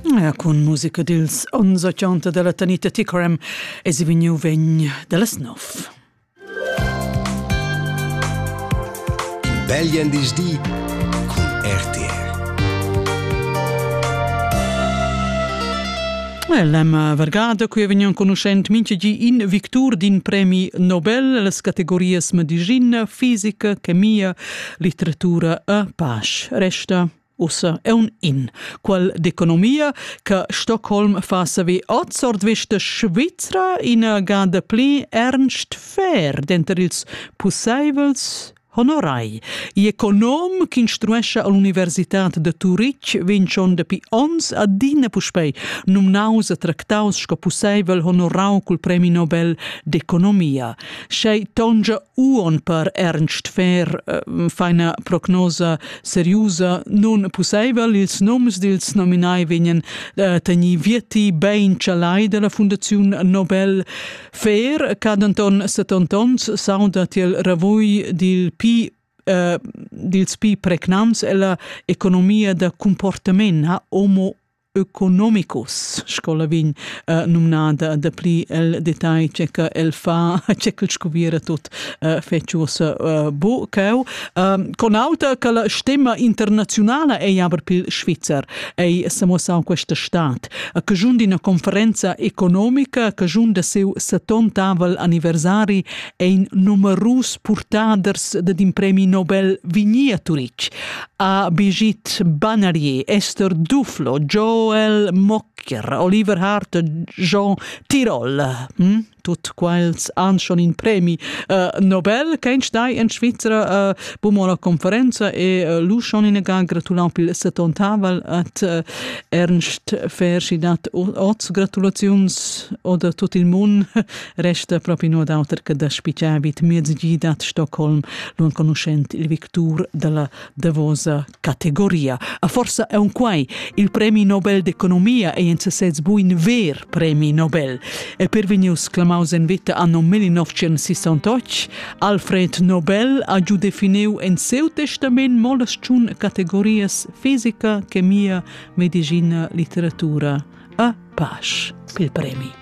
Con musica dils 11:80 della Tanita Tickerem e si vignu vegn della snof. In Belgien disdi con RTR. L'hem vergada qui vegnan conoscent minchegi in victur din premi Nobel las categorias medicina, fisica, chemia, literatura e pace. Resta ussa è un qual d'economia che Stockholm fa savi otsort vesta Svizra in gada pli Ernst Fehr denter ils possibels honorai. I econom che instruesce all'Universitat de Zurich vincion de pi ons a dina puspei numnaus a tractaus sco possibel honorau col premi Nobel d'economia. Schei tongia uon per Ernst Fehr fa una prognosa seriusa non possibel. Ils noms dils nominai venien teni vieti bein cialai della Fundazione Nobel. Fehr cadanton setantons sauda til ravui dils pi pregnans e la economia da comportament homo economicus scola vin numnada da pli el detai che el fa che scoviera tot feciosa bo con auta che la stemma internazionale è aber pil Svizzer e siamo sa questa stat che giundi una conferenza economica che giunda seu 70 anniversari e in numerus portaders de premi Nobel vigni a Zurich a Brigitte Bannier, Esther Duflo, Joel Mocker, Oliver Hart, Jean Tirol. Tut quals han schon in premi Nobel kennst dai in Svizzera bumo la conferenza e lu schon in ga gratulau pil 70 at Ernst Fehr si dat oz gratulazions oder tot il mun resta proprio no d'auter che da spiciavit miezgi dat Stockholm l'un conoscent il victur della davosa categoria. A forza è un quai il premi Nobel d'economia e in sez buin ver premi Nobel e per venius clamaus en vita anno 1968 Alfred Nobel ha giù definiu en seu testament molas chun categorias fisica, chemia, medicina, literatura a pace pil premi.